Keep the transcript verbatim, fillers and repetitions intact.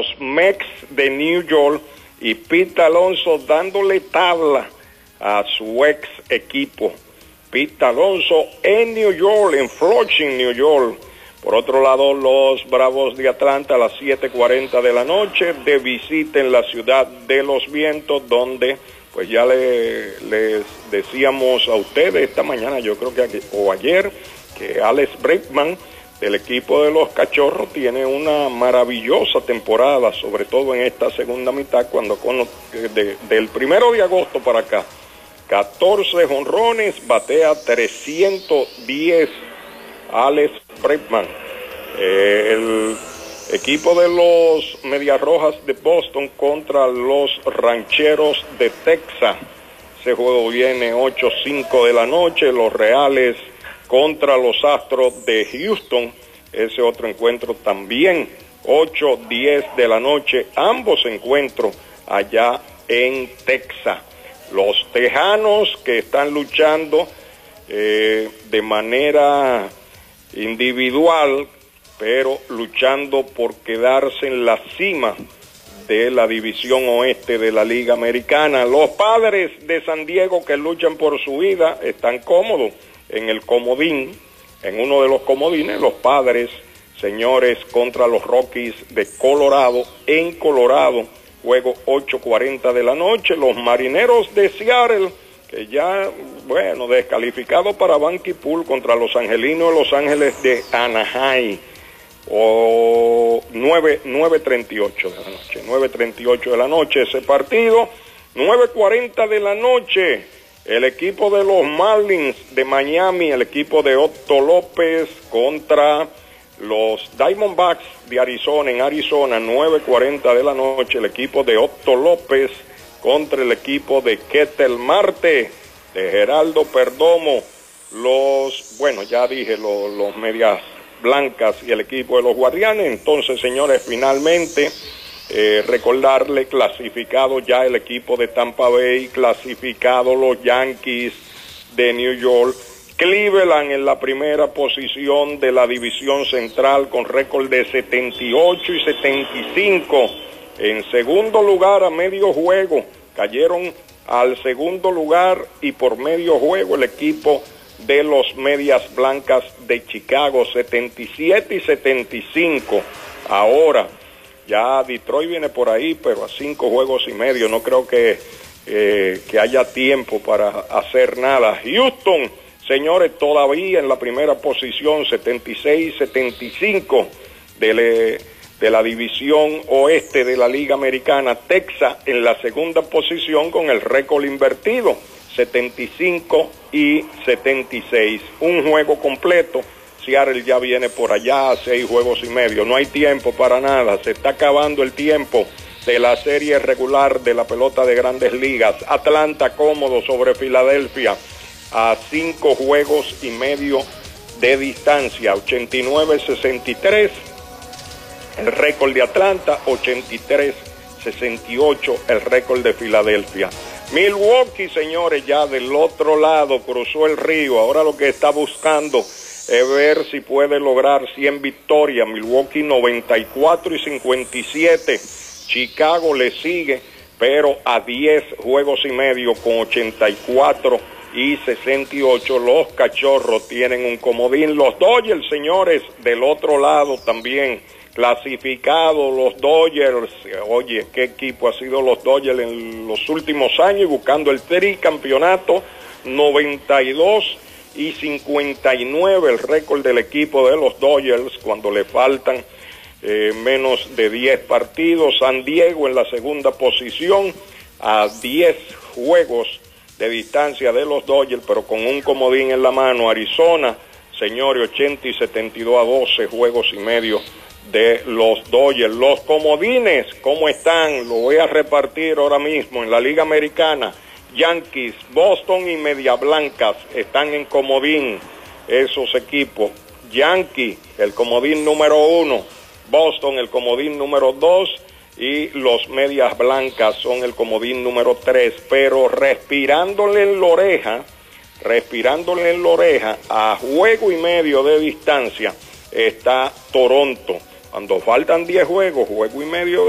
los Mets de New York, y Pete Alonso dándole tabla a su ex equipo. Pete Alonso en New York, en Flushing, New York. Por otro lado, los Bravos de Atlanta a las siete cuarenta de la noche de visita en la ciudad de los vientos, donde pues ya le, les decíamos a ustedes esta mañana, yo creo que aquí, o ayer, que Alex Bregman del equipo de los Cachorros tiene una maravillosa temporada, sobre todo en esta segunda mitad, cuando con, de, del primero de agosto para acá, catorce jonrones, batea trescientos diez Alex Bregman. Eh, el equipo de los Medias Rojas de Boston contra los Rancheros de Texas. Ese juego viene ocho cinco de la noche. Los Reales contra los Astros de Houston. Ese otro encuentro también ocho diez de la noche. Ambos encuentros allá en Texas. Los Tejanos, que están luchando eh, de manera individual, pero luchando por quedarse en la cima de la división oeste de la Liga Americana. Los Padres de San Diego, que luchan por su vida, están cómodos en el comodín, en uno de los comodines. Los Padres, señores, contra los Rockies de Colorado, en Colorado, juego ocho cuarenta de la noche. Los Marineros de Seattle, que ya, bueno, descalificado para Banky Pool, contra los Angelinos de Los Ángeles de Anaheim, o nueve treinta y ocho de la noche, nueve treinta y ocho de la noche ese partido. Nueve cuarenta de la noche, el equipo de los Marlins de Miami, el equipo de Otto López contra los Diamondbacks de Arizona, en Arizona. Nueve cuarenta de la noche, el equipo de Otto López contra el equipo de Ketel Marte, de Geraldo Perdomo. Los, bueno, ya dije, los, los Medias Blancas y el equipo de los Guardianes. Entonces, señores, finalmente, eh, recordarle, clasificado ya el equipo de Tampa Bay, clasificado los Yankees de New York, Cleveland en la primera posición de la división central con récord de setenta y ocho y setenta y cinco. En segundo lugar, a medio juego, cayeron al segundo lugar y por medio juego el equipo de los Medias Blancas de Chicago, setenta y siete y setenta y cinco. Ahora, ya Detroit viene por ahí, pero a cinco juegos y medio, no creo que, eh, que haya tiempo para hacer nada. Houston, señores, todavía en la primera posición, setenta y seis setenta y cinco de, le, de la división oeste de la Liga Americana. Texas en la segunda posición con el récord invertido, setenta y cinco y setenta y seis. Un juego completo. Seattle ya viene por allá a seis juegos y medio. No hay tiempo para nada. Se está acabando el tiempo de la serie regular de la pelota de Grandes Ligas. Atlanta cómodo sobre Filadelfia a cinco juegos y medio de distancia. ochenta y nueve sesenta y tres el récord de Atlanta, ochenta y tres sesenta y ocho el récord de Filadelfia. Milwaukee, señores, ya del otro lado, cruzó el río. Ahora lo que está buscando es ver si puede lograr cien victorias. Milwaukee noventa y cuatro y cincuenta y siete. Chicago le sigue, pero a diez juegos y medio con ochenta y cuatro y sesenta y ocho. Los Cachorros tienen un comodín. Los Dodgers, señores, del otro lado también clasificados los Dodgers. Oye, qué equipo ha sido los Dodgers en los últimos años, buscando el tricampeonato. Noventa y dos y cincuenta y nueve el récord del equipo de los Dodgers cuando le faltan eh, menos de diez partidos. San Diego en la segunda posición a diez juegos de distancia de los Dodgers, pero con un comodín en la mano. Arizona, señores, ochenta y setenta y dos a doce juegos y medio de los Dodgers. Los comodines, ¿cómo están? Lo voy a repartir ahora mismo en la Liga Americana. Yankees, Boston y Media Blancas están en comodín, esos equipos. Yankees, el comodín número uno, Boston, el comodín número dos, y los Medias Blancas son el comodín número tres. Pero respirándole en la oreja, respirándole en la oreja, a juego y medio de distancia está Toronto. Cuando faltan diez juegos, juego y medio de